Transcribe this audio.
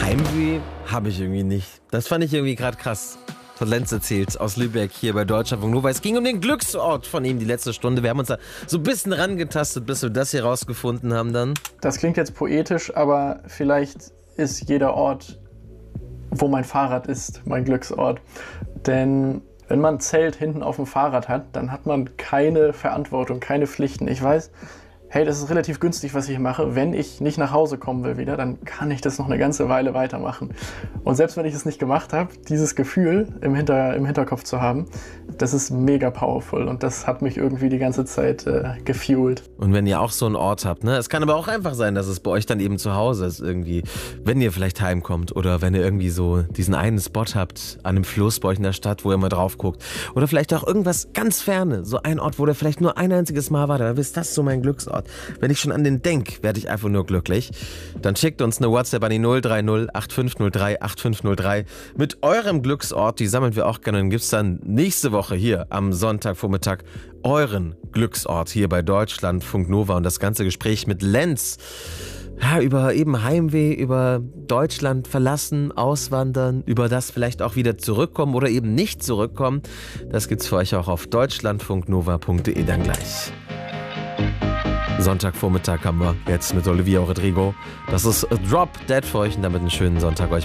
Heimweh habe ich irgendwie nicht. Das fand ich irgendwie gerade krass. Von Lenz erzählt aus Lübeck hier bei Deutschlandfunk Nova. Es ging um den Glücksort von ihm die letzte Stunde. Wir haben uns da so ein bisschen rangetastet, bis wir das hier rausgefunden haben dann. Das klingt jetzt poetisch, aber vielleicht ist jeder Ort, wo mein Fahrrad ist, mein Glücksort. Denn wenn man ein Zelt hinten auf dem Fahrrad hat, dann hat man keine Verantwortung, keine Pflichten. Ich weiß, hey, das ist relativ günstig, was ich hier mache. Wenn ich nicht nach Hause kommen will wieder, dann kann ich das noch eine ganze Weile weitermachen. Und selbst wenn ich es nicht gemacht habe, dieses Gefühl im Hinterkopf zu haben, das ist mega powerful und das hat mich irgendwie die ganze Zeit gefuelt. Und wenn ihr auch so einen Ort habt, ne? Es kann aber auch einfach sein, dass es bei euch dann eben zu Hause ist irgendwie, wenn ihr vielleicht heimkommt oder wenn ihr irgendwie so diesen einen Spot habt an einem Fluss bei euch in der Stadt, wo ihr mal drauf guckt. Oder vielleicht auch irgendwas ganz Ferne, so ein Ort, wo der vielleicht nur ein einziges Mal war, dann ist das so mein Glücksort. Wenn ich schon an den denk, werde ich einfach nur glücklich. Dann schickt uns eine WhatsApp an die 030 8503 8503 mit eurem Glücksort. Die sammeln wir auch gerne. Dann gibt es dann nächste Woche hier am Sonntagvormittag euren Glücksort hier bei Deutschlandfunk Nova. Und das ganze Gespräch mit Lenz. Ja, über eben Heimweh, über Deutschland verlassen, auswandern, über das vielleicht auch wieder zurückkommen oder eben nicht zurückkommen. Das gibt's für euch auch auf deutschlandfunknova.de dann gleich. Sonntagvormittag haben wir jetzt mit Olivia Rodrigo. Das ist Drop Dead für euch und damit einen schönen Sonntag euch.